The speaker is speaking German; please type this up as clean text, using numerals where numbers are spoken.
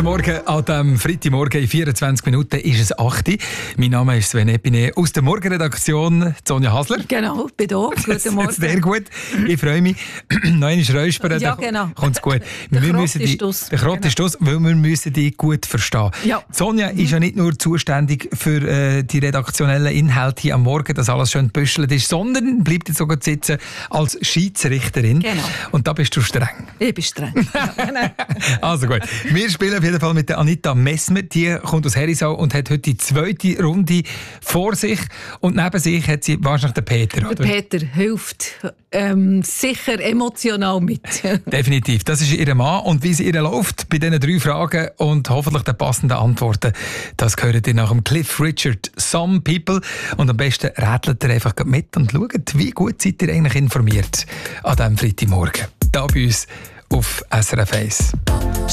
Morgen an diesem Freitagmorgen in 24 Minuten ist es 8 Uhr. Mein Name ist Sven Epine aus der Morgenredaktion, Sonja Hasler. Genau, bin da. Guten Morgen. Sehr gut. Ich freue mich. Noch einmal räuspern, ja, genau. Kommt es gut. Der Krott ist aus. Der Krott ist aus, weil wir müssen die gut verstehen. Ja. Sonja ist ja nicht nur zuständig für die redaktionellen Inhalte hier am Morgen, dass alles schön gebüschelt ist, sondern bleibt jetzt sogar sitzen als Schiedsrichterin. Genau. Und da bist du streng. Ich bin streng. Also gut. Wir spielen auf jeden Fall mit der Anita Messmer. Die kommt aus Herisau und hat heute die zweite Runde vor sich. Und neben sich hat sie wahrscheinlich den Peter. Oder? Der Peter hilft sicher emotional mit. Definitiv. Das ist ihr Mann. Und wie sie ihr läuft bei diesen 3 Fragen und hoffentlich den passenden Antworten, das hört ihr nach dem Cliff Richard «Some People». Und am besten rätselt ihr einfach mit und schaut, wie gut seid ihr eigentlich informiert an diesem Freitagmorgen. Da bei uns auf SRF 1.